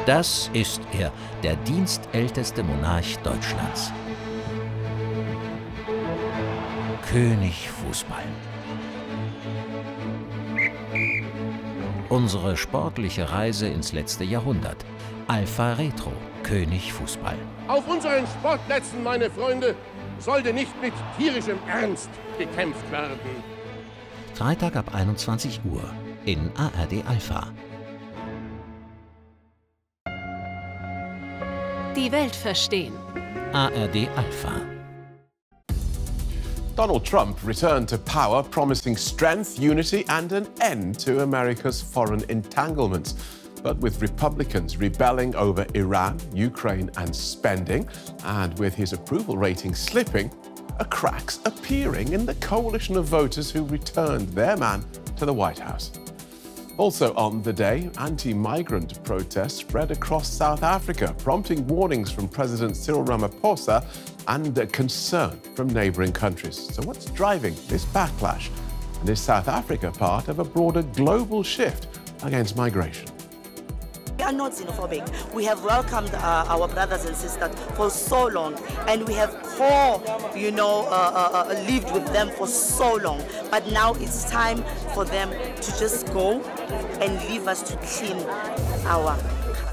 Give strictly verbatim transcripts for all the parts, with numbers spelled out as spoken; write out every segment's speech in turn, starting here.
Das ist er, der dienstälteste Monarch Deutschlands. König Fußball. Unsere sportliche Reise ins letzte Jahrhundert. Alpha Retro, König Fußball. Auf unseren Sportplätzen, meine Freunde, sollte nicht mit tierischem Ernst gekämpft werden. Freitag ab einundzwanzig Uhr in A R D Alpha. Die Welt verstehen. A R D Alpha. Donald Trump returned to power, promising strength, unity and an end to America's foreign entanglements. But with Republicans rebelling over Iran, Ukraine and spending, and with his approval rating slipping, are cracks appearing in the coalition of voters who returned their man to the White House. Also on the day, anti-migrant protests spread across South Africa, prompting warnings from President Cyril Ramaphosa and concern from neighbouring countries. So what's driving this backlash? And is South Africa part of a broader global shift against migration? We are not xenophobic. We have welcomed uh, our brothers and sisters for so long, and we have co, you know, uh, uh, uh, lived with them for so long. But now it's time for them to just go and leave us to clean our hearts.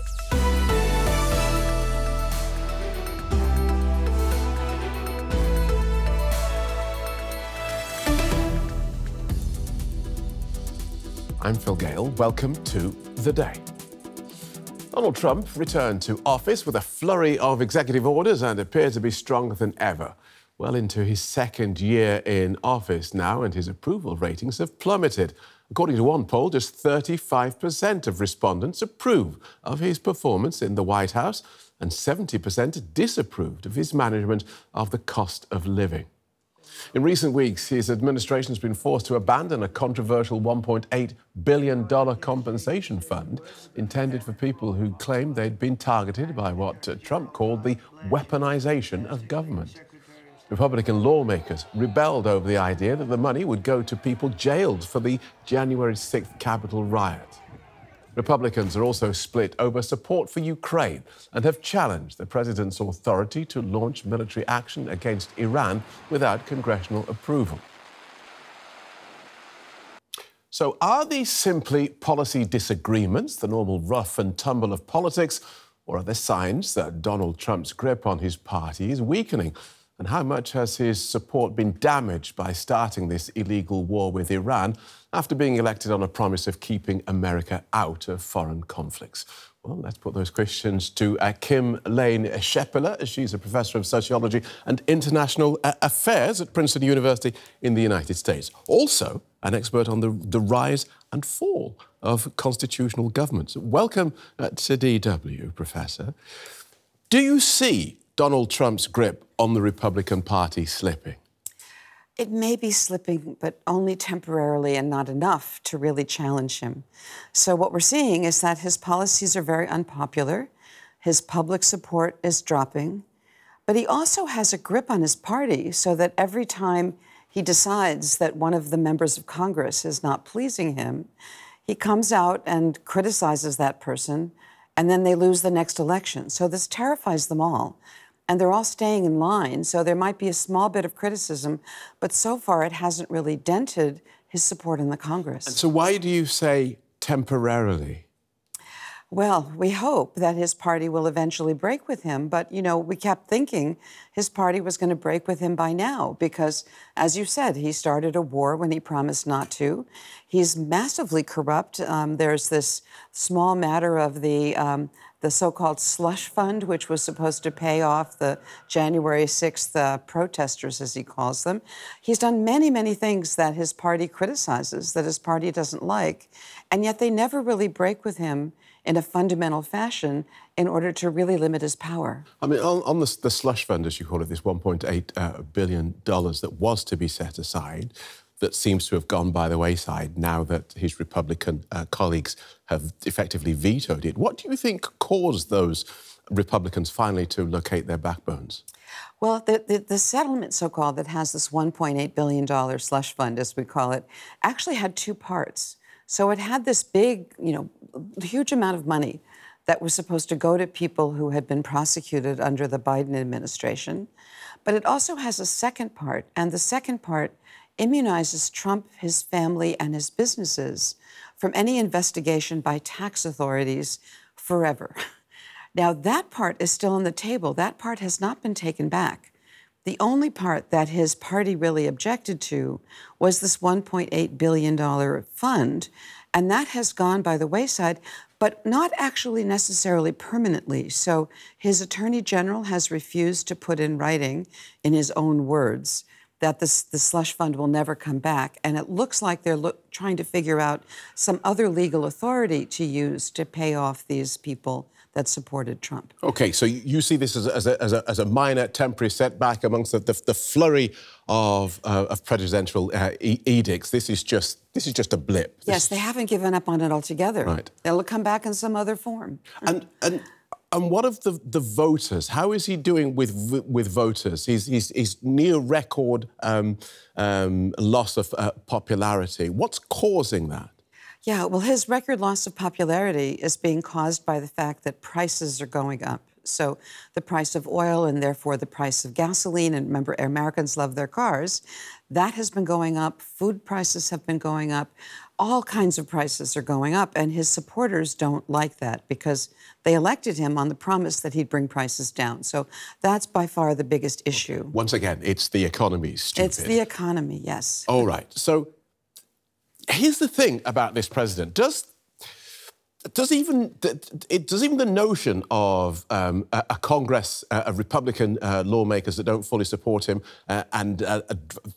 I'm Phil Gale. Welcome to The Day. Donald Trump returned to office with a flurry of executive orders and appears to be stronger than ever. Well into his second year in office now, and his approval ratings have plummeted. According to one poll, just thirty-five percent of respondents approve of his performance in the White House, and seventy percent disapproved of his management of the cost of living. In recent weeks, his administration has been forced to abandon a controversial one point eight billion dollars compensation fund intended for people who claimed they'd been targeted by what uh, Trump called the weaponization of government. Republican lawmakers rebelled over the idea that the money would go to people jailed for the January sixth Capitol riot. Republicans are also split over support for Ukraine and have challenged the president's authority to launch military action against Iran without congressional approval. So are these simply policy disagreements, the normal rough and tumble of politics, or are there signs that Donald Trump's grip on his party is weakening? And how much has his support been damaged by starting this illegal war with Iran after being elected on a promise of keeping America out of foreign conflicts? Well, let's put those questions to uh, Kim Lane Scheppeler. She's a professor of sociology and international uh, affairs at Princeton University in the United States. Also, an expert on the, the rise and fall of constitutional governments. Welcome uh, to D W, Professor. Do you see Donald Trump's grip on the Republican Party slipping? It may be slipping, but only temporarily and not enough to really challenge him. So what we're seeing is that his policies are very unpopular. His public support is dropping. But he also has a grip on his party so that every time he decides that one of the members of Congress is not pleasing him, he comes out and criticizes that person, and then they lose the next election. So this terrifies them all. And they're all staying in line, so there might be a small bit of criticism, but so far it hasn't really dented his support in the Congress. And so why do you say temporarily? Well, we hope that his party will eventually break with him, but, you know, we kept thinking his party was going to break with him by now because, as you said, he started a war when he promised not to. He's massively corrupt. Um, there's this small matter of the... Um, the so-called slush fund, which was supposed to pay off the January sixth uh, protesters, as he calls them. He's done many, many things that his party criticizes, that his party doesn't like, and yet they never really break with him in a fundamental fashion in order to really limit his power. I mean, on, on the, the slush fund, as you call it, this one point eight uh, billion dollars that was to be set aside, that seems to have gone by the wayside now that his Republican uh, colleagues have effectively vetoed it. What do you think caused those Republicans finally to locate their backbones? Well, the, the, the settlement, so-called, that has this one point eight billion dollars slush fund, as we call it, actually had two parts. So it had this big, you know, huge amount of money that was supposed to go to people who had been prosecuted under the Biden administration. But it also has a second part, and the second part immunizes Trump, his family, and his businesses from any investigation by tax authorities forever. Now, that part is still on the table. That part has not been taken back. The only part that his party really objected to was this one point eight billion dollars fund, and that has gone by the wayside, but not actually necessarily permanently. So his attorney general has refused to put in writing, in his own words, that this, the slush fund will never come back. And it looks like they're look, trying to figure out some other legal authority to use to pay off these people that supported Trump. OK, so you see this as a, as a, as a, as a minor temporary setback amongst the, the, the flurry of, uh, of presidential uh, e edicts. This is just this is just a blip. This yes, they haven't given up on it altogether. Right. They'll come back in some other form. And and and what of the the voters? How is he doing with with voters? He's he's, he's near record um, um, loss of uh, popularity. What's causing that? Yeah, well, his record loss of popularity is being caused by the fact that prices are going up. So the price of oil and therefore the price of gasoline, and remember, Americans love their cars, that has been going up. Food prices have been going up. All kinds of prices are going up, and his supporters don't like that because they elected him on the promise that he'd bring prices down. So that's by far the biggest issue. Once again, it's the economy, stupid. It's the economy, yes. All right. So here's the thing about this president. Does does even it does even the notion of um, a, a Congress uh, of Republican uh, lawmakers that don't fully support him uh, and uh,